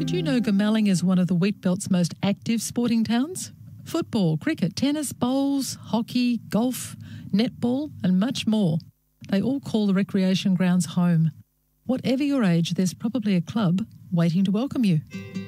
Did you know Goomalling is one of the Wheatbelt's most active sporting towns? Football, cricket, tennis, bowls, hockey, golf, netball and much more. They all call the recreation grounds home. Whatever your age, there's probably a club waiting to welcome you.